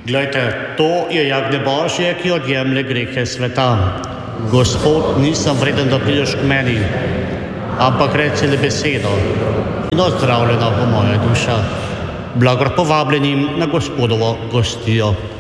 Glejte, to je jagnje Božje, ki odjemlje grehe sveta. Gospod, nisem vreden, da prideš k meni, ampak reci le besedo in ozdravljena bo moja duša. Blagor povabljenim na Gospodovo gostijo.